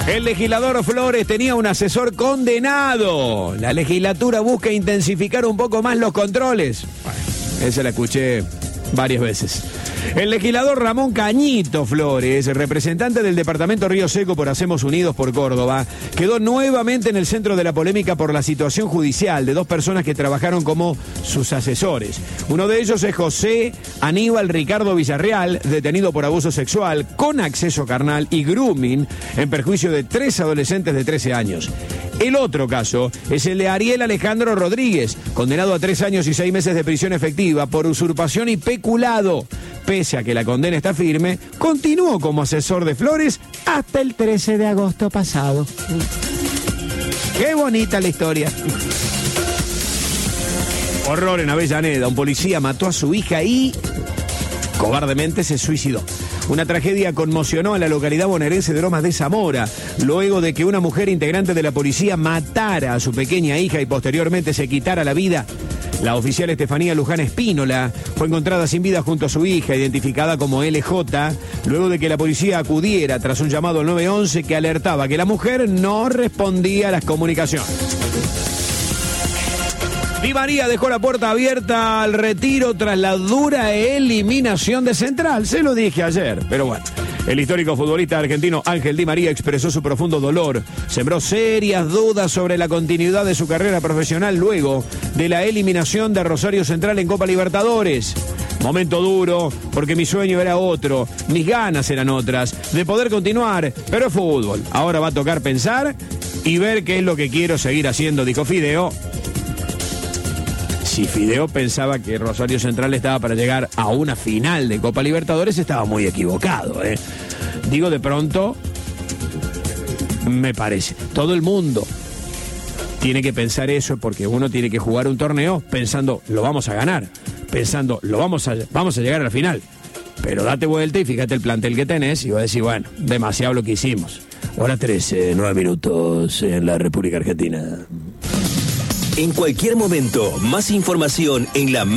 El legislador Flores tenía un asesor condenado. La legislatura busca intensificar un poco más los controles. Bueno, esa la escuché varias veces. El legislador Ramón Cañito Flores, representante del departamento Río Seco por Hacemos Unidos por Córdoba, quedó nuevamente en el centro de la polémica por la situación judicial de dos personas que trabajaron como sus asesores. Uno de ellos es José Aníbal Ricardo Villarreal, detenido por abuso sexual con acceso carnal y grooming en perjuicio de 3 adolescentes de 13 años. El otro caso es el de Ariel Alejandro Rodríguez, condenado a 3 años y 6 meses de prisión efectiva por usurpación y peculado. Pese a que la condena está firme, continuó como asesor de Flores hasta el 13 de agosto pasado. Qué bonita la historia. Horror en Avellaneda. Un policía mató a su hija y cobardemente se suicidó. Una tragedia conmocionó a la localidad bonaerense de Lomas de Zamora, luego de que una mujer integrante de la policía matara a su pequeña hija y posteriormente se quitara la vida. La oficial Estefanía Luján Espínola fue encontrada sin vida junto a su hija, identificada como LJ, luego de que la policía acudiera tras un llamado al 911 que alertaba que la mujer no respondía a las comunicaciones. Di María dejó la puerta abierta al retiro tras la dura eliminación de Central. Se lo dije ayer, pero bueno. El histórico futbolista argentino Ángel Di María expresó su profundo dolor. Sembró serias dudas sobre la continuidad de su carrera profesional luego de la eliminación de Rosario Central en Copa Libertadores. Momento duro, porque mi sueño era otro, mis ganas eran otras, de poder continuar, pero es fútbol. Ahora va a tocar pensar y ver qué es lo que quiero seguir haciendo, dijo Fideo. Si Fideo pensaba que Rosario Central estaba para llegar a una final de Copa Libertadores, estaba muy equivocado, ¿eh? Digo, de pronto, me parece. Todo el mundo tiene que pensar eso, porque uno tiene que jugar un torneo pensando, lo vamos a ganar, pensando, vamos a llegar a la final. Pero date vuelta y fíjate el plantel que tenés y vas a decir, bueno, demasiado lo que hicimos. Hora 13, 9 minutos en la República Argentina. En cualquier momento, más información en la